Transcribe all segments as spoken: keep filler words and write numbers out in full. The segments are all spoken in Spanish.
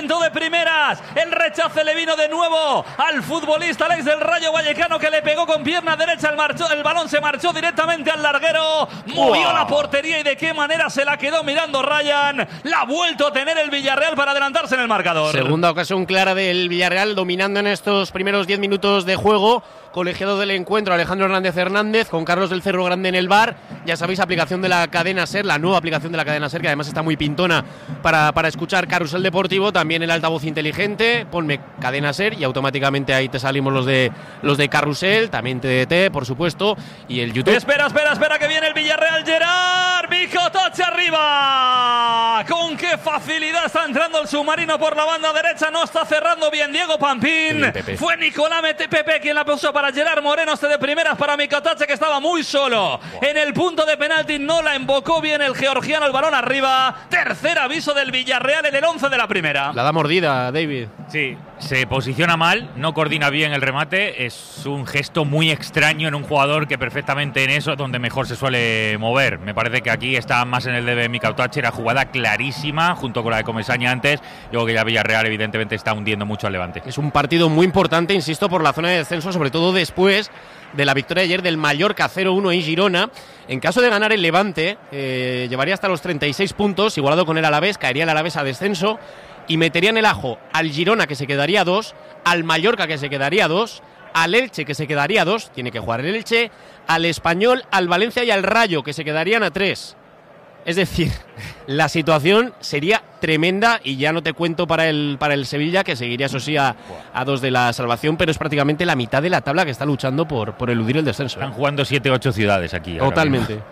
intentó de primeras, el rechace le vino de nuevo al futbolista Alex del Rayo Vallecano, que le pegó con pierna derecha, el, marchó, el balón se marchó directamente al larguero, movió wow. la portería y de qué manera se la quedó mirando Ryan. La ha vuelto a tener el Villarreal para adelantarse en el marcador. Segunda ocasión clara del Villarreal, dominando en estos primeros diez minutos de juego. Colegiado del encuentro, Alejandro Hernández Hernández, con Carlos del Cerro Grande en el bar. Ya sabéis, aplicación de la cadena SER, la nueva aplicación de la cadena SER, que además está muy pintona para, para escuchar Carrusel Deportivo. También el altavoz inteligente, ponme cadena SER y automáticamente ahí te salimos los de los de Carrusel, también T D T, por supuesto, y el YouTube. Espera, espera, espera, que viene el Villarreal. Gerard Micotoche arriba. Con qué facilidad está entrando el submarino por la banda derecha. No está cerrando bien Diego Pampín. Bien, Pepe. Fue Nicolás Pepe quien la puso para Gerard Moreno, este de primeras para Micotoche, que estaba muy solo wow. en el punto de penalti. No la invocó bien el georgiano, el balón arriba. Tercer aviso del Villarreal en el once de la primera. La da mordida, David. Sí, se posiciona mal, no coordina bien el remate. Es un gesto muy extraño en un jugador que perfectamente en eso es donde mejor se suele mover. Me parece que aquí está más en el de Micotoche. Era jugada clarísima junto con la de Comesaña antes. Luego que ya Villarreal evidentemente está hundiendo mucho al Levante. Es un partido muy importante, insisto, por la zona de descenso, sobre todo después de la victoria de ayer del Mallorca cero uno en Girona. En caso de ganar el Levante, eh, llevaría hasta los treinta y seis puntos, igualado con el Alavés, caería el Alavés a descenso y metería en el ajo al Girona, que se quedaría dos, al Mallorca, que se quedaría dos, al Elche, que se quedaría dos, tiene que jugar el Elche, al Español, al Valencia y al Rayo, que se quedarían a tres. Es decir, la situación sería tremenda, y ya no te cuento para el para el Sevilla, que seguiría, eso sí, a, a dos de la salvación, pero es prácticamente la mitad de la tabla que está luchando por, por eludir el descenso. Están jugando siete ocho ciudades aquí. Totalmente.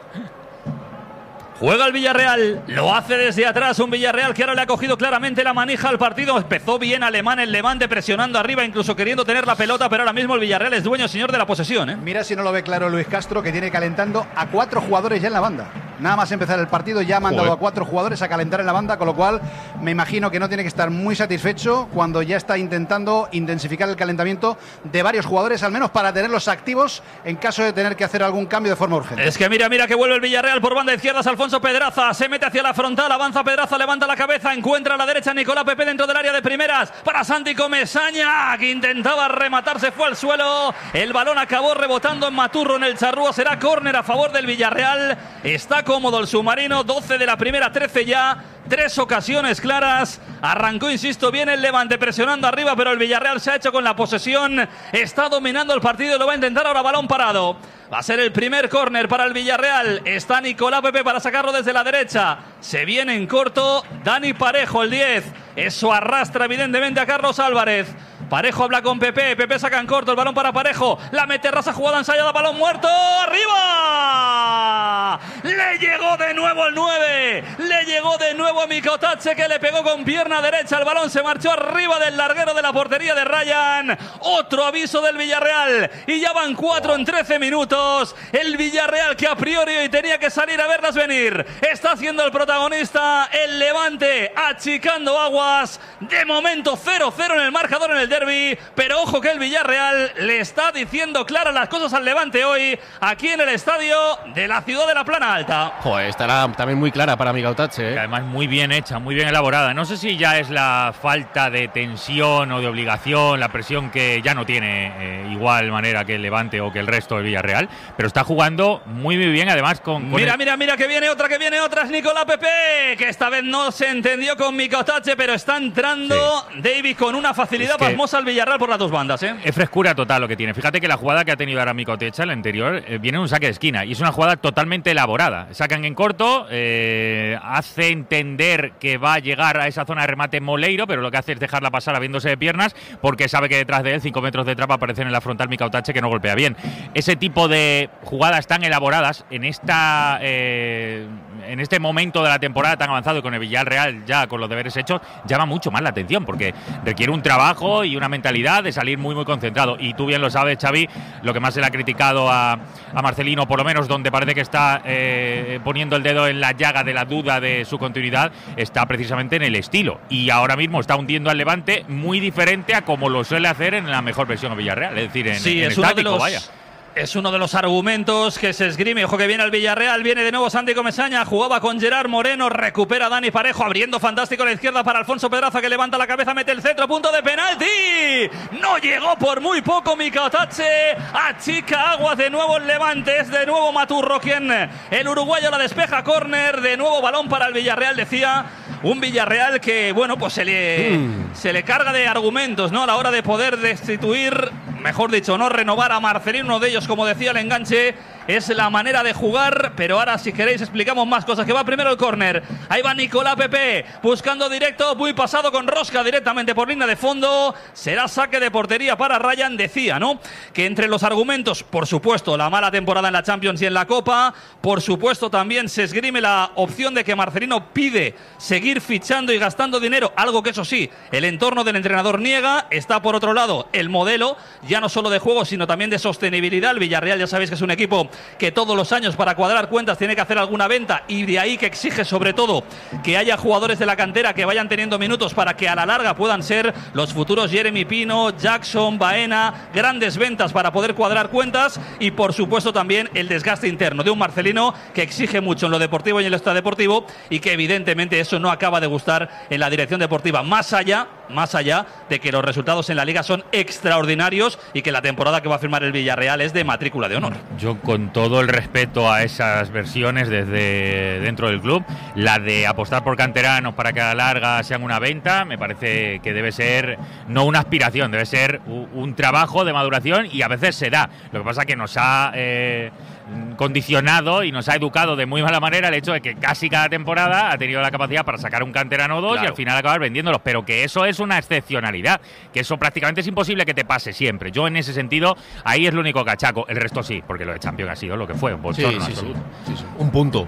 Juega el Villarreal, lo hace desde atrás, un Villarreal que ahora le ha cogido claramente la manija al partido. Empezó bien Alemán, el Levante presionando arriba, incluso queriendo tener la pelota, pero ahora mismo el Villarreal es dueño, señor de la posesión, ¿eh? Mira si no lo ve claro Luis Castro, que tiene calentando a cuatro jugadores ya en la banda. Nada más empezar el partido ya ha mandado Joder. a cuatro jugadores a calentar en la banda, con lo cual me imagino que no tiene que estar muy satisfecho cuando ya está intentando intensificar el calentamiento de varios jugadores, al menos para tenerlos activos en caso de tener que hacer algún cambio de forma urgente. Es que mira, mira que vuelve el Villarreal por banda izquierda, Alfonso Pedraza, se mete hacia la frontal, avanza Pedraza, levanta la cabeza, encuentra a la derecha Nicolás Pepe dentro del área de primeras para Santi Comesaña, que intentaba rematar, se fue al suelo, el balón acabó rebotando en Maturro, en el charrúa. Será córner a favor del Villarreal. Está cómodo el submarino, doce de la primera, trece ya, tres ocasiones claras. Arrancó, insisto, bien el Levante presionando arriba, pero el Villarreal se ha hecho con la posesión, está dominando el partido y lo va a intentar ahora. Balón parado, va a ser el primer córner para el Villarreal. Está Nicolás Pepe para sacarlo desde la derecha, se viene en corto Dani Parejo, el diez, eso arrastra evidentemente a Carlos Álvarez. Parejo habla con Pepe, Pepe saca en corto, el balón para Parejo, la mete rasa, jugada ensayada, balón muerto, arriba, le llegó de nuevo el nueve, le llegó de nuevo a Micotoche, que le pegó con pierna derecha, el balón se marchó arriba del larguero de la portería de Ryan. Otro aviso del Villarreal y ya van cuatro en trece minutos. El Villarreal, que a priori hoy tenía que salir a verlas venir, está haciendo el protagonista, el Levante achicando aguas, de momento cero cero en el marcador en el derbi, pero ojo que el Villarreal le está diciendo claras las cosas al Levante hoy, aquí en el estadio de la ciudad de la Plana Alta. Joder, estará también muy clara para Micotoche, ¿eh? Además muy bien hecha, muy bien elaborada. No sé si ya es la falta de tensión o de obligación, la presión que ya no tiene eh, igual manera que el Levante o que el resto del Villarreal, pero está jugando muy muy bien, además con... con mira, el... mira, mira que viene otra, que viene otra, es Nicolás Pepe, que esta vez no se entendió con Micotoche, pero está entrando sí. David con una facilidad es que... pasmosa al Villarreal por las dos bandas, ¿eh? Es frescura total lo que tiene. Fíjate que la jugada que ha tenido ahora Micotoche, el anterior, eh, viene en un saque de esquina y es una jugada totalmente elaborada. Sacan en corto, eh, hace entender que va a llegar a esa zona de remate Moleiro, pero lo que hace es dejarla pasar abriéndose de piernas, porque sabe que detrás de él, cinco metros de trapa, aparecen en la frontal Micotoche, que no golpea bien. Ese tipo de jugadas tan elaboradas en esta eh, en este momento de la temporada tan avanzado y con el Villarreal ya con los deberes hechos, llama mucho más la atención, porque requiere un trabajo y una mentalidad de salir muy muy concentrado, y tú bien lo sabes, Xavi, lo que más se le ha criticado a, a Marcelino, por lo menos donde parece que está eh, poniendo el dedo en la llaga de la duda de su continuidad, está precisamente en el estilo, y ahora mismo está hundiendo al Levante muy diferente a como lo suele hacer en la mejor versión de Villarreal, es decir, en, sí, en es estático, uno de los... vaya. es uno de los argumentos que se esgrime. Ojo que viene el Villarreal, viene de nuevo Santi Comesaña, jugaba con Gerard Moreno, recupera Dani Parejo, abriendo fantástico a la izquierda para Alfonso Pedraza, que levanta la cabeza, mete el centro, punto de penalti. No llegó por muy poco Mika Otache, achica aguas de nuevo el Levante, es de nuevo Maturro quien, el uruguayo, la despeja, córner, de nuevo balón para el Villarreal, decía. Un Villarreal que, bueno, pues se le, mm. se le carga de argumentos, ¿no? A la hora de poder destituir, mejor dicho, no renovar a Marcelino. Uno de ellos, como decía el enganche, es la manera de jugar. Pero ahora, si queréis, explicamos más cosas. Que va primero el córner. Ahí va Nicolás Pepe, buscando directo, muy pasado con rosca directamente por línea de fondo. Será saque de portería para Ryan. Decía, ¿no? Que entre los argumentos, por supuesto, la mala temporada en la Champions y en la Copa. Por supuesto, también se esgrime la opción de que Marcelino pide seguir fichando y gastando dinero, algo que eso sí, el entorno del entrenador niega. Está por otro lado el modelo, ya no solo de juego, sino también de sostenibilidad. El Villarreal ya sabéis que es un equipo que todos los años, para cuadrar cuentas, tiene que hacer alguna venta, y de ahí que exige sobre todo que haya jugadores de la cantera que vayan teniendo minutos para que a la larga puedan ser los futuros Jeremy Pino, Jackson, Baena, grandes ventas para poder cuadrar cuentas. Y por supuesto también el desgaste interno de un Marcelino que exige mucho en lo deportivo y en lo extradeportivo, y que evidentemente eso no acaba de gustar en la dirección deportiva, más allá, más allá de que los resultados en la Liga son extraordinarios y que la temporada que va a firmar el Villarreal es de matrícula de honor. Yo, con todo el respeto a esas versiones desde dentro del club, la de apostar por canteranos para que a la larga sean una venta, me parece que debe ser no una aspiración, debe ser un, un trabajo de maduración, y a veces se da. Lo que pasa es que nos ha eh, condicionado y nos ha educado de muy mala manera el hecho de que casi cada temporada ha tenido la capacidad para sacar un canterano o dos, claro, y al final acabar vendiéndolos, pero que eso es una excepcionalidad, que eso prácticamente es imposible que te pase siempre. Yo en ese sentido, ahí es lo único que achaco. El resto sí, porque lo de Champions ha sido lo que fue, un bochorno sí, sí, absoluto. Sí, sí. Un punto.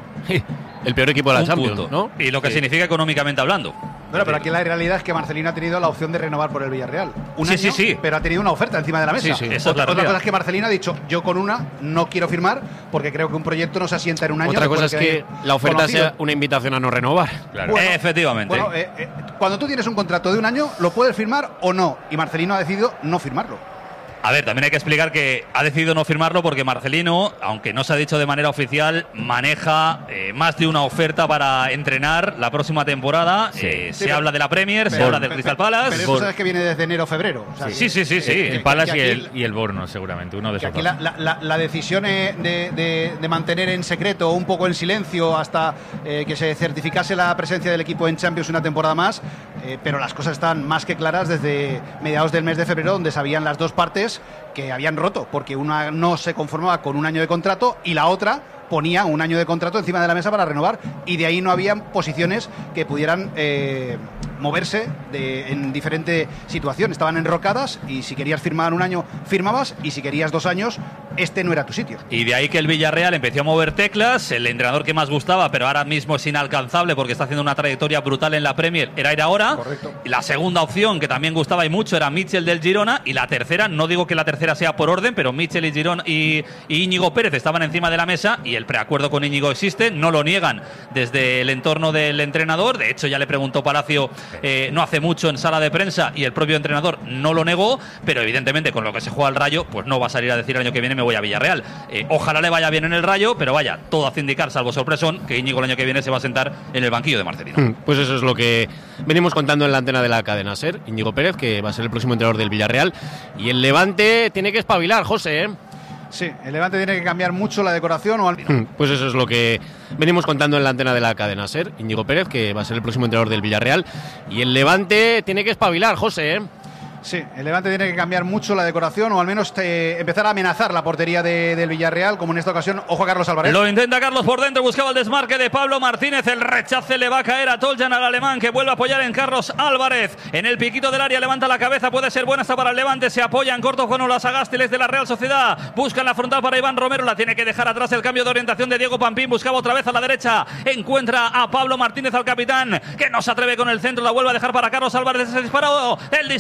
El peor equipo de la un Champions, punto, ¿no? Y lo que sí. significa económicamente hablando. Bueno, pero aquí la realidad es que Marcelino ha tenido la opción de renovar por el Villarreal. Un sí, año, sí, sí. pero ha tenido una oferta encima de la mesa. Sí, sí. Esa es Otra, la otra cosa realidad. es que Marcelino ha dicho, yo con una no quiero firmar porque creo que un proyecto no se asienta en un año. Otra cosa es que la oferta conocido. sea una invitación a no renovar. Claro. Bueno, Efectivamente. Bueno, eh, eh, cuando tú tienes un contrato de un año, lo puedes firmar o no. Y Marcelino ha decidido no firmarlo. A ver, también hay que explicar que ha decidido no firmarlo porque Marcelino, aunque no se ha dicho de manera oficial, maneja eh, más de una oferta para entrenar la próxima temporada. Sí. Eh, Sí, se pero, habla de la Premier, pero, se habla del pero, Crystal pero, Palace. Pero eso sabes que viene desde enero febrero. O sea, Sí, sí, sí, sí. El Palace y aquí- el, y el Bournemouth, seguramente, uno de Que esos aquí dos. la, la, la decisión eh, de, de, de mantener en secreto, un poco en silencio, hasta eh, que se certificase la presencia del equipo en Champions una temporada más, eh, pero las cosas están más que claras desde mediados del mes de febrero, donde sabían las dos partes que habían roto, porque una no se conformaba con un año de contrato y la otra ponía un año de contrato encima de la mesa para renovar, y de ahí no habían posiciones que pudieran eh, moverse de, en diferente situación. Estaban enrocadas, y si querías firmar un año, firmabas, y si querías dos años, este no era tu sitio. Y de ahí que el Villarreal empezó a mover teclas. El entrenador que más gustaba, pero ahora mismo es inalcanzable porque está haciendo una trayectoria brutal en la Premier, era ir ahora. Correcto. La segunda opción, que también gustaba y mucho, era Mitchell del Girona. Y la tercera, no digo que la tercera sea por orden, pero Mitchell y Girona y, y Íñigo Pérez estaban encima de la mesa, y el preacuerdo con Íñigo existe, no lo niegan desde el entorno del entrenador. De hecho, ya le preguntó Palacio eh, no hace mucho en sala de prensa, y el propio entrenador no lo negó, pero evidentemente con lo que se juega el Rayo, pues no va a salir a decir el año que viene me voy a Villarreal. Eh, ojalá le vaya bien en el Rayo, pero vaya, todo hace indicar, salvo sorpresón, que Íñigo el año que viene se va a sentar en el banquillo de Marcelino. Pues eso es lo que venimos contando en la antena de la cadena SER. Íñigo Pérez, que va a ser el próximo entrenador del Villarreal, y el Levante tiene que espabilar, José, ¿eh? Sí, el Levante tiene que cambiar mucho la decoración o al Pues eso es lo que venimos contando en la antena de la cadena SER. Íñigo Pérez, que va a ser el próximo entrenador del Villarreal, y el Levante tiene que espabilar, José, ¿eh? Sí, el Levante tiene que cambiar mucho la decoración, o al menos te, empezar a amenazar la portería de, del Villarreal, como en esta ocasión. Ojo a Carlos Álvarez. Lo intenta Carlos por dentro, buscaba el desmarque de Pablo Martínez, el rechace le va a caer a Toljan, al alemán, que vuelve a apoyar en Carlos Álvarez. En el piquito del área levanta la cabeza, puede ser buena esta para el Levante, se apoya en corto con las Agástiles de la Real Sociedad. Busca en la frontal para Iván Romero, la tiene que dejar atrás. El cambio de orientación de Diego Pampín, buscaba otra vez a la derecha, encuentra a Pablo Martínez, al capitán, que no se atreve con el centro, la vuelve a dejar para Carlos Álvarez. Ese disparo, el disparo directamente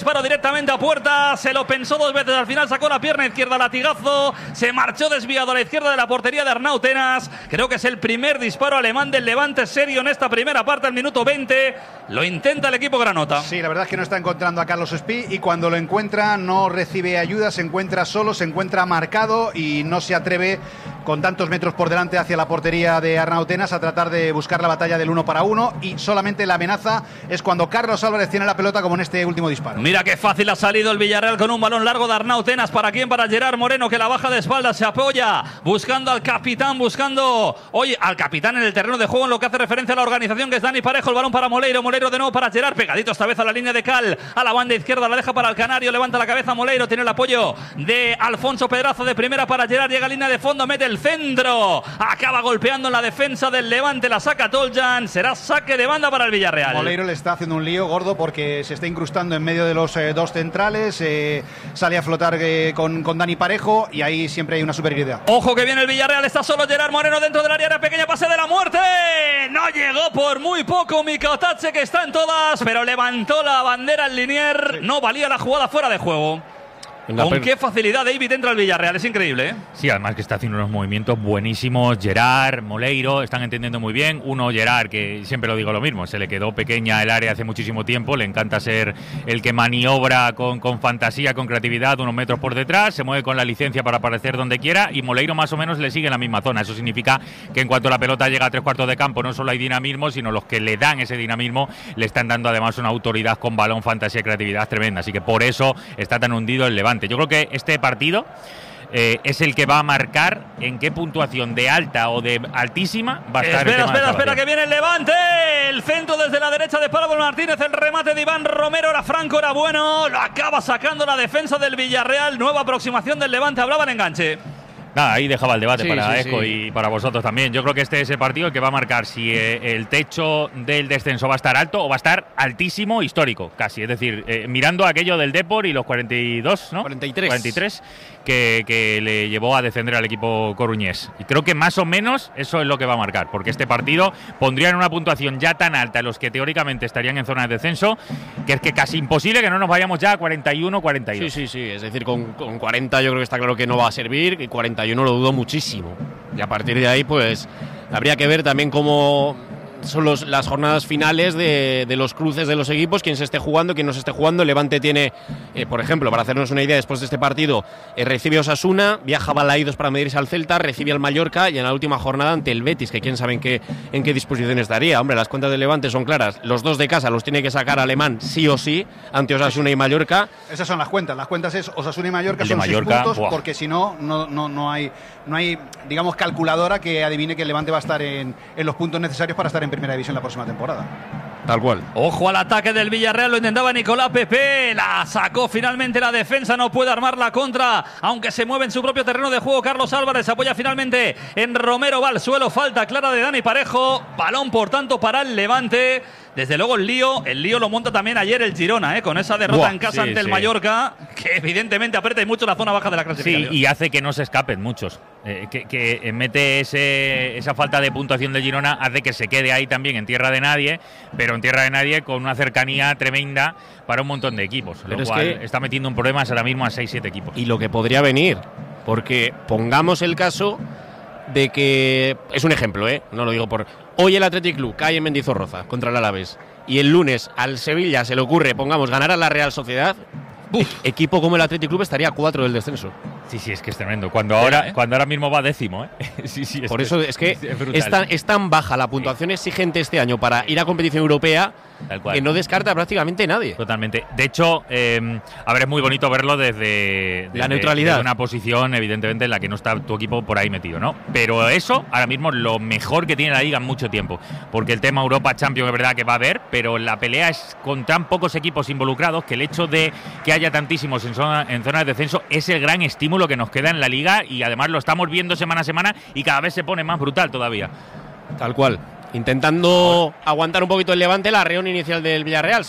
directamente a puerta, se lo pensó dos veces, al final sacó la pierna izquierda, latigazo, se marchó desviado a la izquierda de la portería de Arnau Tenas. Creo que es el primer disparo alemán del Levante serio en esta primera parte, al minuto veinte. Lo intenta el equipo granota. Sí, la verdad es que no está encontrando a Carlos Espí y cuando lo encuentra no recibe ayuda, se encuentra solo, se encuentra marcado y no se atreve con tantos metros por delante hacia la portería de Arnau Tenas a tratar de buscar la batalla del uno para uno, y solamente la amenaza es cuando Carlos Álvarez tiene la pelota, como en este último disparo. Mira qué fácil ha salido el Villarreal con un balón largo de Arnau Tenas. ¿Para quién? Para Gerard Moreno, que la baja de espaldas, se apoya buscando al capitán, buscando oye al capitán en el terreno de juego, en lo que hace referencia a la organización, que es Dani Parejo. El balón para Moleiro, Moleiro de nuevo para Gerard, pegadito esta vez a la línea de Cal, a la banda izquierda, la deja para el canario, levanta la cabeza Moleiro, tiene el apoyo de Alfonso Pedraza de primera para Gerard, llega a línea de fondo, mete el centro, acaba golpeando en la defensa del Levante, la saca Toljan, será saque de banda para el Villarreal. Moleiro le está haciendo un lío gordo porque se está incrustando en medio de los eh, dos centrales, eh, sale a flotar eh, con, con Dani Parejo y ahí siempre hay una superioridad. Ojo que viene el Villarreal, está solo Gerard Moreno dentro del área pequeña, pase de la muerte, no llegó por muy poco Mika Otache, que está en todas, pero levantó la bandera al Linier, no valía la jugada fuera de juego. Con qué facilidad David entra al Villarreal, es increíble, ¿eh? Sí, además que está haciendo unos movimientos buenísimos. Gerard, Moleiro, están entendiendo muy bien. Uno, Gerard, que siempre lo digo lo mismo, se le quedó pequeña el área hace muchísimo tiempo, le encanta ser el que maniobra con, con fantasía, con creatividad, unos metros por detrás, se mueve con la licencia para aparecer donde quiera, y Moleiro más o menos le sigue en la misma zona. Eso significa que en cuanto la pelota llega a tres cuartos de campo, no solo hay dinamismo, sino los que le dan ese dinamismo le están dando además una autoridad con balón, fantasía y creatividad tremenda. Así que por eso está tan hundido el Levante. Yo creo que este partido eh, es el que va a marcar en qué puntuación de alta o de altísima va a estar. Espera, el tema espera, espera, que viene el Levante. El centro desde la derecha de Pablo Martínez, el remate de Iván Romero, era franco, era bueno. Lo acaba sacando la defensa del Villarreal. Nueva aproximación del Levante, hablaba en enganche. Nada, ahí dejaba el debate sí, para sí, Esco sí. y para vosotros también. Yo creo que este es el partido el que va a marcar si eh, el techo del descenso va a estar alto o va a estar altísimo, histórico, casi. Es decir, eh, mirando aquello del Depor y los cuarenta y dos, ¿no? cuarenta y tres. cuarenta y tres que, que le llevó a descender al equipo coruñés. Y creo que más o menos eso es lo que va a marcar, porque este partido pondría en una puntuación ya tan alta los que teóricamente estarían en zona de descenso, que es que casi imposible que no nos vayamos ya a cuarenta y uno, cuarenta y dos. Sí, sí, sí. Es decir, con, con cuarenta yo creo que está claro que no va a servir, y cuarenta y uno lo dudo muchísimo. Y a partir de ahí, pues, habría que ver también cómo son los, las jornadas finales de, de los cruces de los equipos, quién se esté jugando, quién no se esté jugando. El Levante tiene, eh, por ejemplo, para hacernos una idea, después de este partido, eh, recibe a Osasuna, viaja a Balaídos para medirse al Celta, recibe al Mallorca y en la última jornada ante el Betis, que quién sabe en qué, en qué disposición estaría. Hombre, las cuentas del Levante son claras. Los dos de casa los tiene que sacar Alemán sí o sí, ante Osasuna y Mallorca. Esas son las cuentas. Las cuentas es Osasuna y Mallorca, son seis puntos, porque si no, no, no, no hay, no hay, digamos, calculadora que adivine que el Levante va a estar en, en los puntos necesarios para estar en primera división la próxima temporada. Tal cual. Ojo al ataque del Villarreal, lo intentaba Nicolás Pepe, la sacó finalmente la defensa, no puede armar la contra, aunque se mueve en su propio terreno de juego. Carlos Álvarez se apoya finalmente en Romero, va al suelo, falta clara de Dani Parejo, balón por tanto para el Levante. Desde luego el lío, el lío lo monta también ayer el Girona, ¿eh? Con esa derrota Buah, en casa sí, ante el sí. Mallorca, que evidentemente aprieta y mucho la zona baja de la clasificación. Sí, y hace que no se escapen muchos. Eh, que, que mete ese, esa falta de puntuación de Girona, hace que se quede ahí también en tierra de nadie, pero en tierra de nadie con una cercanía tremenda para un montón de equipos. Pero lo es cual que está metiendo en problemas ahora mismo a seis siete equipos. Y lo que podría venir, porque pongamos el caso de que, es un ejemplo, ¿eh? No lo digo por... Hoy el Athletic Club cae en Mendizorroza contra el Alavés y el lunes al Sevilla se le ocurre, pongamos, ganar a la Real Sociedad. Uf, equipo como el Athletic Club estaría a cuatro del descenso. Sí, sí, es que es tremendo. Cuando ahora, ¿Eh? cuando ahora mismo va décimo, ¿eh? Sí, sí, Por eso es que es, es, tan, es tan baja la puntuación exigente este año para ir a competición europea, tal cual, que no descarta prácticamente nadie. Totalmente. De hecho, eh, a ver, es muy bonito verlo desde, desde la neutralidad. Desde una posición, evidentemente, en la que no está tu equipo por ahí metido, ¿no? Pero eso, ahora mismo, es lo mejor que tiene la Liga en mucho tiempo. Porque el tema Europa Champions es verdad que va a haber, pero la pelea es con tan pocos equipos involucrados que el hecho de que haya tantísimos en zona, en zona de descenso es el gran estímulo que nos queda en la Liga, y además lo estamos viendo semana a semana y cada vez se pone más brutal todavía. Tal cual. Intentando aguantar un poquito el Levante, la reunión inicial del Villarreal, Sidro.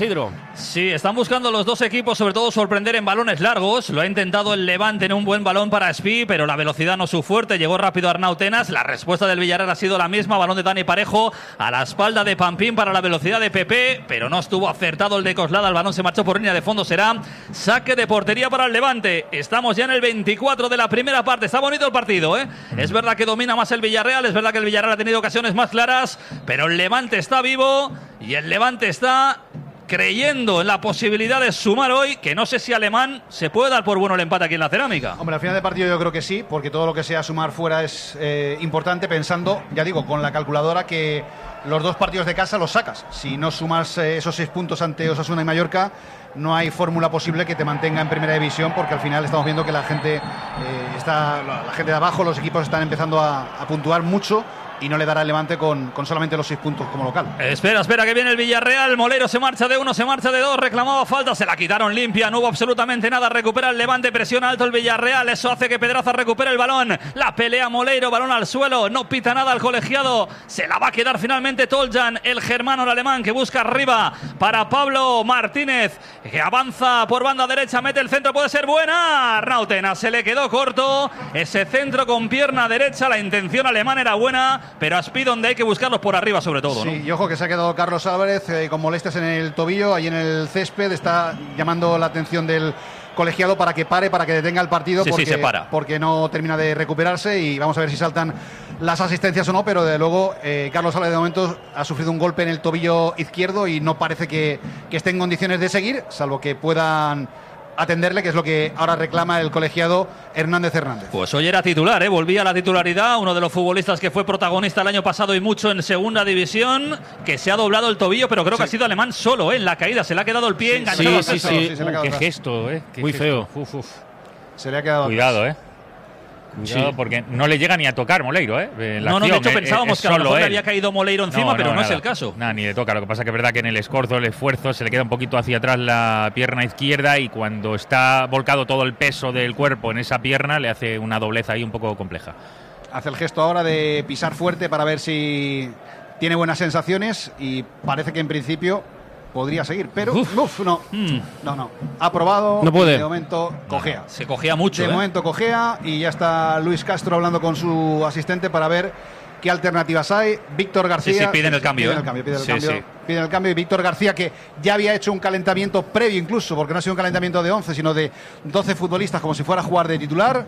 Sí, están buscando los dos equipos, sobre todo sorprender en balones largos. Lo ha intentado el Levante en un buen balón para Espí, pero la velocidad no es su fuerte. Llegó rápido Arnau Tenas. La respuesta del Villarreal ha sido la misma. Balón de Dani Parejo a la espalda de Pampín para la velocidad de Pepe, pero no estuvo acertado el de Coslada. El balón se marchó por línea de fondo. Será saque de portería para el Levante. Estamos ya en el veinticuatro de la primera parte. Está bonito el partido, ¿eh? Es verdad que domina más el Villarreal. Es verdad que el Villarreal ha tenido ocasiones más claras, pero el Levante está vivo y el Levante está creyendo en la posibilidad de sumar hoy, que no sé si Alemán se puede dar por bueno el empate aquí en la Cerámica. Hombre, al final de partido yo creo que sí, porque todo lo que sea sumar fuera es eh, importante, pensando, ya digo, con la calculadora que los dos partidos de casa los sacas. Si no sumas eh, esos seis puntos ante Osasuna y Mallorca, no hay fórmula posible que te mantenga en primera división, porque al final estamos viendo que la gente eh, está, la gente de abajo, los equipos están empezando a, a puntuar mucho, y no le dará el Levante con, con solamente los seis puntos como local. Espera, espera, que viene el Villarreal. Molero se marcha de uno, se marcha de dos. Reclamaba falta, se la quitaron limpia. No hubo absolutamente nada. Recupera el Levante, presiona alto el Villarreal. Eso hace que Pedraza recupere el balón. La pelea Molero, balón al suelo. No pita nada al colegiado. Se la va a quedar finalmente Toljan, el germano, el alemán, que busca arriba para Pablo Martínez, que avanza por banda derecha, mete el centro, puede ser buena. Arnau Tenas se le quedó corto. Ese centro con pierna derecha. La intención alemana era buena, pero a Espí donde hay que buscarlos por arriba sobre todo, ¿no? Sí, y ojo que se ha quedado Carlos Álvarez eh, con molestias en el tobillo, ahí en el césped, está llamando la atención del colegiado para que pare, para que detenga el partido, sí, porque, sí, se para. porque no termina de recuperarse, y vamos a ver si saltan las asistencias o no, pero de luego eh, Carlos Álvarez de momento ha sufrido un golpe en el tobillo izquierdo y no parece que, que esté en condiciones de seguir, salvo que puedan atenderle, que es lo que ahora reclama el colegiado Hernández Hernández. Pues hoy era titular, ¿eh? Volvía a la titularidad, uno de los futbolistas que fue protagonista el año pasado y mucho en segunda división, que se ha doblado el tobillo, pero creo sí. que ha sido alemán solo, ¿eh? En la caída, se le ha quedado el pie sí, enganchado. Sí, al sí, peso. sí, sí, sí, uh, qué gesto, ¿eh? Qué Muy gesto. feo. Uf, uf. Se le ha quedado. Cuidado, ¿eh? Cuidado, Sí. porque no le llega ni a tocar Moleiro, ¿eh? En la No, no, de acción, hecho eh, pensábamos es que a lo solo mejor le él. había caído Moleiro encima, No, pero no, no es nada. el caso. Nada, ni le toca. Lo que pasa que es verdad que en el escorzo, el esfuerzo, se le queda un poquito hacia atrás la pierna izquierda, y cuando está volcado todo el peso del cuerpo en esa pierna, le hace una doblez ahí un poco compleja. Hace el gesto ahora de pisar fuerte para ver si tiene buenas sensaciones, y parece que en principio podría seguir, pero Uf. uf, no, Mm. no, no, ha probado, No puede. de momento cojea. Se cogía mucho, De ¿eh? momento cojea, y ya está Luis Castro hablando con su asistente para ver qué alternativas hay. Víctor García. Sí, sí, piden el cambio, Piden ¿eh? el cambio, piden el Sí, cambio. sí. Piden el cambio. Y Víctor García, que ya había hecho un calentamiento previo incluso, porque no ha sido un calentamiento de once, sino de doce futbolistas, como si fuera a jugar de titular.